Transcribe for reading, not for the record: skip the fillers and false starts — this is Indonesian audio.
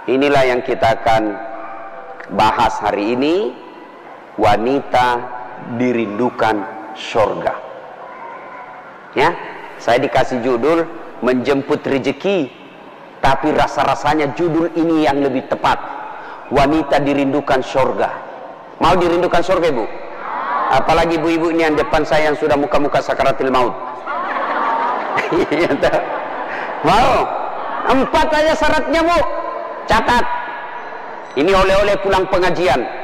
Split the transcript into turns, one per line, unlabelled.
Inilah yang kita akan bahas hari ini. Wanita dirindukan surga. Ya, saya dikasih judul menjemput rezeki, tapi rasa-rasanya judul ini yang lebih tepat. Wanita dirindukan surga. Mau dirindukan surga, Ibu? Apalagi ibu-ibu ini yang depan saya yang sudah muka-muka sakaratil maut. Mau? 4 aja syaratnya, Bu. Catat. Ini oleh-oleh pulang pengajian.